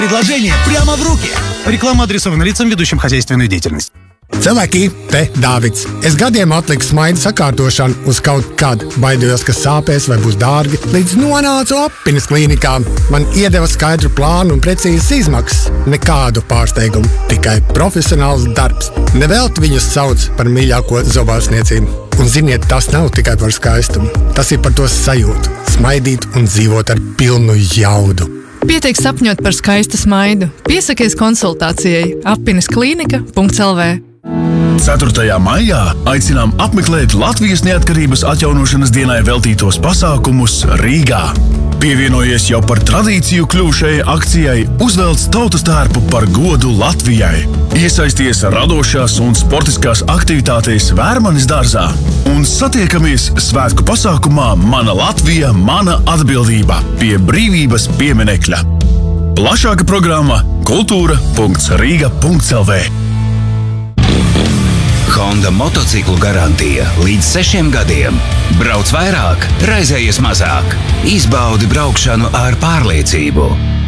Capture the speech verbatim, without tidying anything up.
Предложение прямо в руки. Реклама адресована лицам, ведущим хозяйственную деятельность. Cilvēki, te Dāvids. Es gadiem atliku smaidu sakārtošanu uz kaut kad. Baidījos, ka sāpēs vai būs dārgi. Līdz nonācu Appinis klīnikā. Man iedeva skaidru plānu un precīzas izmaksas. Nekādu pārsteigumu, tikai profesionāls darbs. Nevelti viņus sauc par mīļāko zobārstniecību. Un ziniet, tas nav tikai par skaistumu. Tas ir par to sajūtu. Smaidīt un dzīvot ar pilnu jaudu. Pietiek sapņot par skaistu smaidu. Piesakies konsultācijai appinis klīnika punkts el vē. ceturtajā maijā aicinām apmeklēt Latvijas neatkarības atjaunošanas dienai veltītos pasākumus Rīgā. Pievienojies jau par tradīciju kļūšajai akcijai Uzvelc tautas tērpu par godu Latvijai. Iesaisties radošās un sportiskās aktivitātēs Vērmanis dārzā un satiekamies svētku pasākumā Mana Latvija, mana atbildība pie Brīvības pieminekļa. Plašāka programma kultūra punkts rīga punkts el vē. Honda motociklu garantija līdz sešiem gadiem. Brauc vairāk, raizējies mazāk. Izbaudi braukšanu ar pārliecību.